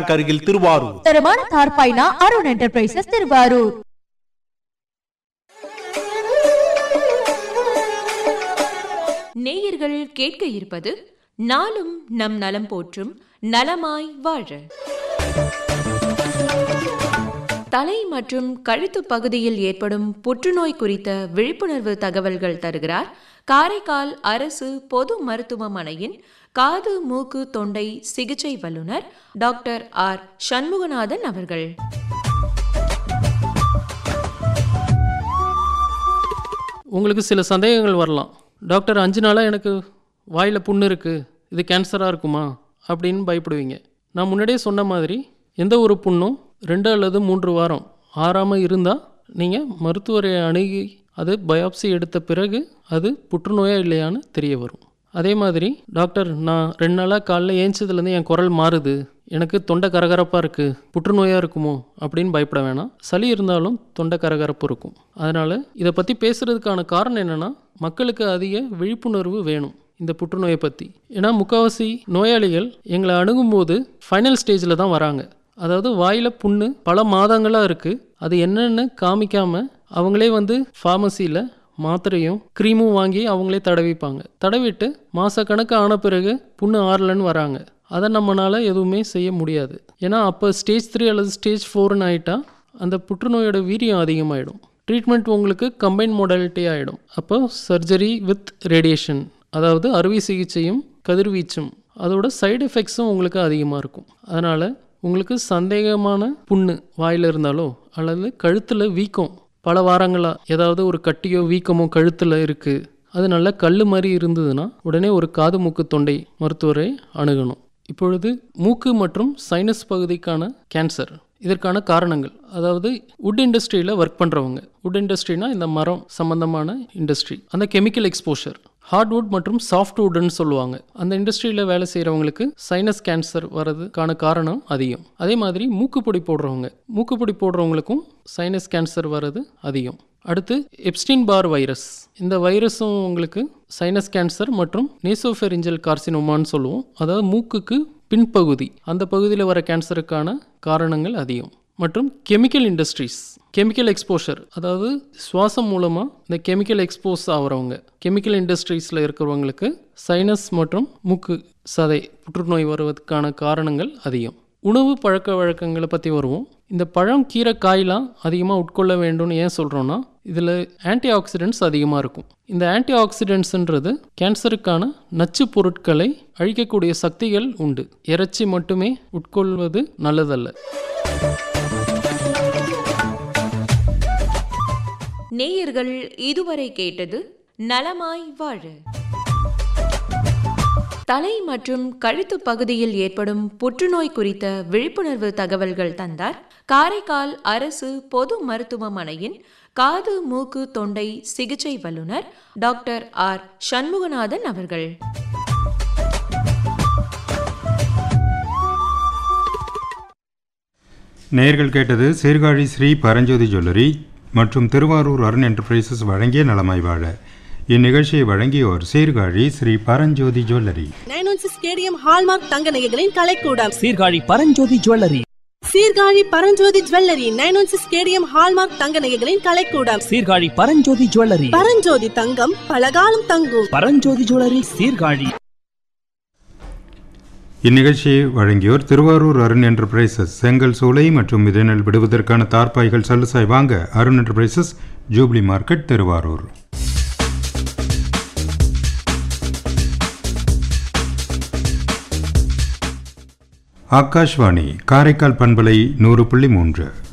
Bank அருகில் திருவாரூர். தரமான தார்பாய்னா Arun enterprises Thiruvarur. நேயர்கள் கேட்க இருப்பது நாளும் நம் நலம் போற்றும் நலமாய் வாழ. தலை மற்றும் கழுத்து பகுதியில் ஏற்படும் புற்றுநோய் குறித்த விழிப்புணர்வு தகவல்கள் தருகிறார் காரைக்கால் அரசு பொது மருத்துவமனையின் காது மூக்கு தொண்டை சிகிச்சை வல்லுநர் டாக்டர் ஆர் சண்முகநாதன் அவர்கள். உங்களுக்கு சில சந்தேகங்கள் வரலாம். டாக்டர் 5 நாளாக எனக்கு வாயில் புண்ணு இருக்குது, இது கேன்சராக இருக்குமா அப்படின்னு பயப்படுவீங்க. நான் முன்னாடியே சொன்ன மாதிரி எந்த ஒரு புண்ணும் 2 அல்லது 3 வாரம் ஆறாமல் இருந்தால் நீங்கள் மருத்துவரை அணுகி அது பயாப்சி எடுத்த பிறகு அது புற்றுநோயா இல்லையான்னு தெரிய வரும். அதே மாதிரி டாக்டர் நான் 2 நாளாக காலைல ஏஞ்சதுலேருந்து என் குரல் மாறுது, எனக்கு தொண்டை கரகரப்பாக இருக்குது, புற்றுநோயாக இருக்குமோ அப்படின்னு பயப்பட வேணாம். சளி இருந்தாலும் தொண்டை கரகரப்பு இருக்கும். அதனால் இதை பற்றி பேசுகிறதுக்கான காரணம் என்னென்னா, மக்களுக்கு அதிக விழிப்புணர்வு வேணும் இந்த புற்றுநோயை பற்றி. ஏன்னா முக்கால்வாசி நோயாளிகள் எங்களை அணுகும்போது ஃபைனல் ஸ்டேஜில் தான் வராங்க. அதாவது வாயில் புண்ணு பல மாதங்களாக இருக்குது, அது என்னென்னு காமிக்காமல் அவங்களே ஃபார்மசியில் மாத்திரையும் க்ரீமும் வாங்கி அவங்களே தடவிப்பாங்க. தடவிட்டு மாதக்கணக்கு ஆன பிறகு புண்ணு ஆறலன்னு வராங்க. அதை நம்மளால் எதுவுமே செய்ய முடியாது. ஏன்னா அப்போ ஸ்டேஜ் 3 அல்லது ஸ்டேஜ் 4ன்னு ஆகிட்டால் அந்த புற்றுநோயோட வீரியம் அதிகமாகிடும். ட்ரீட்மெண்ட் உங்களுக்கு கம்பைன் மோடாலிட்டி ஆகிடும். அப்போ சர்ஜரி வித் ரேடியேஷன், அதாவது அறுவை சிகிச்சையும் கதிர்வீச்சும், அதோட சைடு எஃபெக்ட்ஸும் உங்களுக்கு அதிகமாக இருக்கும். அதனால் உங்களுக்கு சந்தேகமான புண்ணு வாயில் இருந்தாலோ அல்லது கழுத்தில் வீக்கம் பல வாரங்களாக ஏதாவது ஒரு கட்டியோ வீக்கமோ கழுத்தில் இருக்குது, அது நல்லா கல் மாதிரி இருந்ததுன்னா உடனே ஒரு காது மூக்கு தொண்டை மருத்துவரை அணுகணும். இப்பொழுது மூக்கு மற்றும் சைனஸ் பகுதிக்கான கேன்சர், இதற்கான காரணங்கள், அதாவது வுட் இண்டஸ்ட்ரியில் ஒர்க் பண்ணுறவங்க, வுட் இண்டஸ்ட்ரினா இந்த மரம் சம்பந்தமான இண்டஸ்ட்ரி, அந்த கெமிக்கல் எக்ஸ்போஷர், ஹார்ட்வுட் மற்றும் சாஃப்ட்வுட்னு சொல்லுவாங்க, அந்த இண்டஸ்ட்ரியில் வேலை செய்கிறவங்களுக்கு சைனஸ் கேன்சர் வர்றதுக்கான காரணம் அதிகம். அதே மாதிரி மூக்குப்பொடி போடுறவங்களுக்கும் சைனஸ் கேன்சர் வர்றது அதிகம். அடுத்து எப்ஸ்டீன் பார் வைரஸ், இந்த வைரஸும் உங்களுக்கு சைனஸ் கேன்சர் மற்றும் நேசோஃபெரிஞ்சல் கார்சினோமான்னு சொல்லுவோம், அதாவது மூக்குக்கு பின்பகுதி, அந்த பகுதியில் வர கேன்சருக்கான காரணங்கள் அதிகம். மற்றும் கெமிக்கல் இண்டஸ்ட்ரீஸ், கெமிக்கல் எக்ஸ்போஷர், அதாவது சுவாசம் மூலமாக இந்த கெமிக்கல் எக்ஸ்போஸ் ஆகிறவங்க, கெமிக்கல் இண்டஸ்ட்ரீஸில் இருக்கிறவங்களுக்கு சைனஸ் மற்றும் மூக்கு சதை புற்றுநோய் வருவதற்கான காரணங்கள் அதிகம். உணவு பழக்க வழக்கங்களை பற்றி வருவோம். இந்த பழம் கீரை காயெலாம் அதிகமாக உட்கொள்ள வேண்டும்னு ஏன் சொல்கிறோன்னா, இதில் ஆன்டி ஆக்சிடென்ட்ஸ் அதிகமாக இருக்கும். இந்த ஆன்டி ஆக்சிடென்ட்ஸுன்றது கேன்சருக்கான நச்சு பொருட்களை அழிக்கக்கூடிய சக்திகள் உண்டு. இறைச்சி மட்டுமே உட்கொள்வது நல்லதல்ல. நேயர்கள் இதுவரை கேட்டது நலமாய் வாழ. தலை மற்றும் கழுத்து பகுதியில் ஏற்படும் புற்றுநோய் குறித்த விழிப்புணர்வு தகவல்கள் தந்தார் காரைக்கால் அரசு பொது மருத்துவமனையின் காது மூக்கு தொண்டை சிகிச்சை வல்லுநர் டாக்டர் ஆர் சண்முகநாதன் அவர்கள். நேயர்கள் கேட்டது சீர்காழி ஸ்ரீ பரஞ்சோதி ஜுவல்லரி மற்றும் திருவாரூர் அருண் என்டர்பிரைசஸ் வழங்கிய நலமாய் வாழ. இந்நிகழ்ச்சியை வழங்கியோர் Sirkazhi Sri Paranjothi jewellery, 916 stadium hallmark தங்க நகைகளின் கலைக்கூடம் Sirkazhi Paranjothi jewellery. Sirkazhi Paranjothi jewellery 916 stadium hallmark தங்க நகைகளின் கலைக்கூடம் சீர்காழி பரஞ்சோதி ஜுவல்லரி. பரஞ்சோதி தங்கம் பலகாலம் தங்கும். பரஞ்சோதி ஜுவல்லரி சீர்காழி. இந்நிகழ்ச்சியை வழங்கியோர் திருவாரூர் அருண் என்டர்பிரைசஸ், செங்கல் சூளை மற்றும் இதனில் விடுவதற்கான தார்பாய்கள் சல்லுசாய் வாங்க Arun enterprises, jubilee market, Thiruvarur. Akashvani Karaikal பண்பலை 100.3.